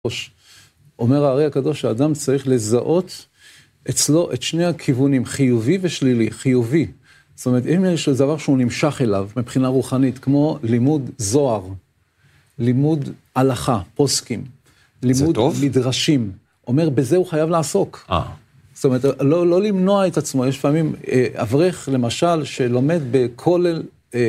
אומר הארי הקדוש שהאדם צריך לזהות אצלו את שני הכיוונים, חיובי ושלילי, חיובי. זאת אומרת, אם יש דבר שהוא נמשך אליו מבחינה רוחנית, כמו לימוד זוהר, לימוד הלכה, פוסקים, לימוד מדרשים, אומר, בזה הוא חייב לעסוק. זאת אומרת, לא למנוע את עצמו. יש פעמים אברך, למשל, שלומד בכולל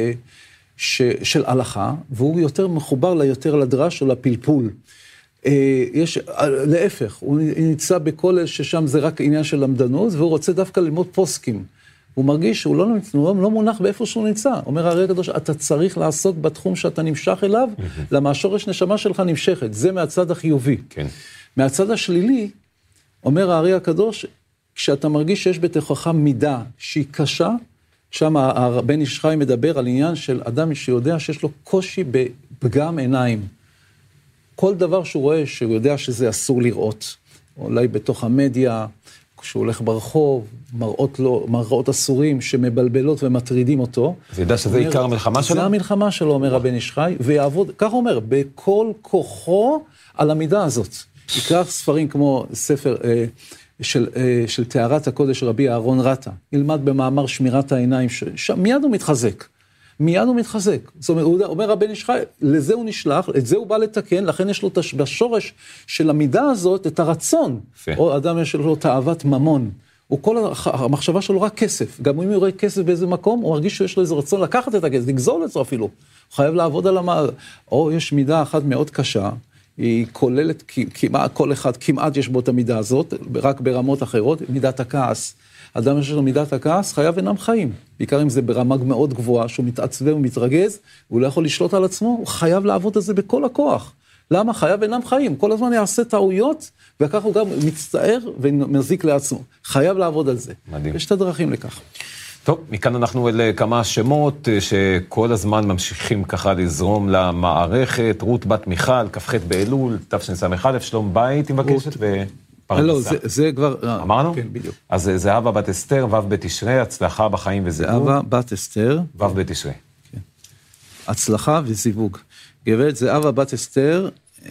של הלכה, והוא יותר מחובר ליותר לדרש או לפלפול. יש, להפך, הוא נמצא בכולל ששם זה רק עניין של למדנות, והוא רוצה דווקא ללמוד פוסקים. הוא מרגיש שהוא לא מונח באיפה שהוא נמצא. אומר הארי הקדוש, אתה צריך לעסוק בתחום שאתה נמשך אליו, למה השורש נשמה שלך נמשכת. זה מהצד החיובי. כן. מהצד השלילי, אומר הארי הקדוש, כשאתה מרגיש שיש בתוכך מידה שהיא קשה, שם הבן איש חי מדבר על עניין של אדם שיודע שיש לו קושי בפגם עיניים. כל דבר שהוא רואה, שהוא יודע שזה אסור לראות, אולי בתוך המדיה, כשהוא הולך ברחוב, מראות אסורים שמבלבלות ומטרידים אותו. זה יודע שזה עיקר המלחמה שלו? זה המלחמה שלו, אומר הבן איש חי, ויעבוד, כך הוא אומר, בכל כוחו על המידה הזאת. יקרא ספרים כמו ספר של תארת הקודש רבי אהרון רטה, ילמד במאמר שמירת העיניים, מיד הוא מתחזק. מיד הוא מתחזק. זאת אומרת, אומר הבן איש חי, לזה הוא נשלח, את זה הוא בא לתקן, לכן יש לו בשורש של המידה הזאת את הרצון. או אדם יש לו תאוות ממון. המחשבה שלו רק כסף. גם אם הוא רואה כסף באיזה מקום, הוא מרגיש שיש לו איזה רצון לקחת את הכסף, לגזול את זה אפילו. הוא חייב לעבוד על או יש מידה אחת מאוד קשה, היא כוללת, כל אחד כמעט יש בו את המידה הזאת, רק ברמות אחרות, מידת הכעס. אדם שיש לו מידת הכעס, חייו אינם חיים. בעיקר אם זה ברמה מאוד גבוהה, שהוא מתעצבן ומתרגז, הוא לא יכול לשלוט על עצמו, הוא חייב לעבוד על זה בכל הכוח. למה? חייו אינם חיים. כל הזמן יעשה טעויות, וכך הוא גם מצטער ומזיק לעצמו. חייב לעבוד על זה. מדהים. יש את הדרכים לכך. טוב, מכאן אנחנו אל כמה שמות שכל הזמן ממשיכים ככה לזרום למערכת. רות בת מיכל, כ"ח באלול, תשס"א, שלום בית, היא מבקשת, לא, זה כבר... אמרנו? כן, בדיוק. אז זהבה בת אסתר, ו' בתשרי, הצלחה בחיים וזיווג. זהבה בת אסתר. ו' בתשרי. כן. הצלחה וזיווג. גברת זהבה בת אסתר,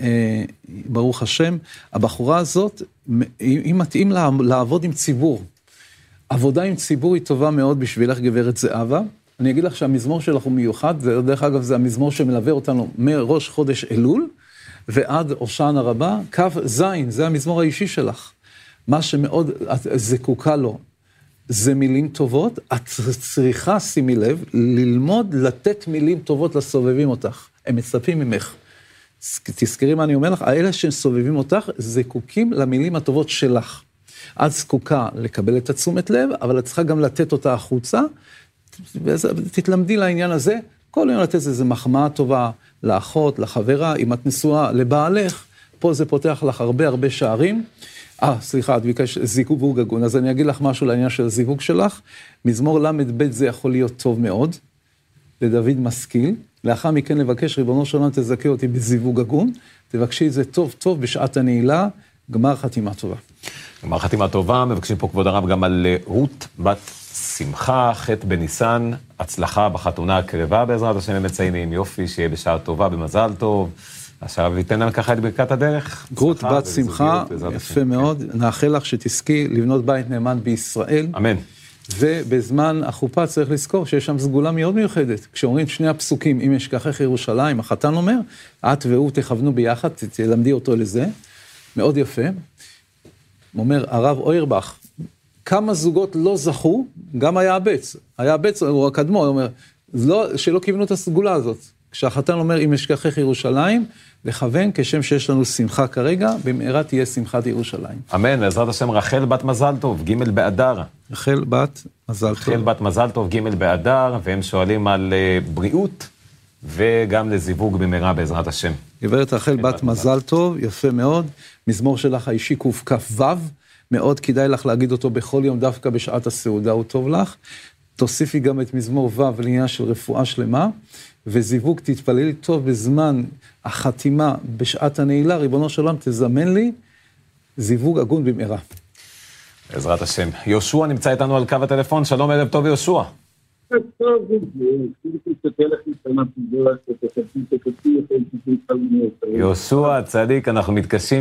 ברוך השם, הבחורה הזאת, היא מתאים לעבוד עם ציבור. עבודה עם ציבור היא טובה מאוד בשבילך, גברת זהבה. אני אגיד לך שהמזמור שלך הוא מיוחד, דרך אגב זה המזמור שמלווה אותנו מראש חודש אלול, ועד הושענא רבה, קו זין, זה המזמור האישי שלך. מה שמאוד את זקוקה לו, זה מילים טובות, את צריכה, שימי לב, ללמוד לתת מילים טובות לסובבים אותך. הם מצפים ממך. תזכרי מה אני אומר לך, האלה שסובבים אותך, זקוקים למילים הטובות שלך. את זקוקה לקבל את התשומת לב, אבל את צריכה גם לתת אותה החוצה, תתלמדי לעניין הזה, כל יום לתת איזו מחמאה טובה לאחות, לחברה, אם את נשואה לבעלך, פה זה פותח לך הרבה שערים. סליחה, את ביקש זיווג הגון, אז אני אגיד לך משהו לעניין של הזיווג שלך. מזמור ל"ב זה יכול להיות טוב מאוד, לדוד משכיל, לאחר מכן לבקש ריבונו של עולם תזכה אותי בזיווג הגון, תבקשי את זה טוב בשעת הנעילה, גמר חתימה טובה. גמר חתימה טובה, מבקשים פה כבוד הרב גם על רות בת שמחה, ח' בניסן, הצלחה בחתונה הקרבה בעזרת השם, הם מציינים, יופי, שיהיה בשעה טובה, במזל טוב, עכשיו ייתן לנו ככה את ברכת הדרך. רות בת שמחה, יפה מאוד, נאחל לך שתזכי לבנות בית נאמן בישראל. אמן. ובזמן החופה צריך לזכור שיש שם סגולה מאוד מיוחדת. כשאומרים שני הפסוקים, אם אשכחך ירושלים, החתן אומר, את והוא תכוונו ביחד, תלמדי אותו לזה, מאוד יפה. אומר הרב אוירבך, כמה זוגות לא זכו, גם היעבץ, הוא הקדמו, הוא אומר, שלא כיוונו את הסגולה הזאת. כשהחתן אומר, אם אשכחך ירושלים, לכוון כשם שיש לנו שמחה כרגע, במהרה תהיה שמחת ירושלים. אמן, בעזרת השם, רחל בת מזל טוב, ג' באדר. רחל בת מזל טוב, ג' באדר, והם שואלים על בריאות, וגם לזיווג במהרה בעזרת השם. גברת רחל בת מזל טוב, יפה מאוד, מזמור שלך האישי קכ"ו, מאוד כדאי לך להגיד אותו בכל יום, דווקא בשעת הסעודה, הוא טוב לך. תוסיפי גם את מזמור ו' לעניין של רפואה שלמה, וזיווג תתפללי טוב בזמן החתימה בשעת הנעילה, ריבונו של עולם תזמן לי זיווג הגון במהרה. בעזרת השם. יהושע נמצא איתנו על קו הטלפון, שלום ערב טוב יהושע. טוב, שתהיה לכם שנה טובה, שתחפי, יהושע הצדיק, אנחנו מתקשים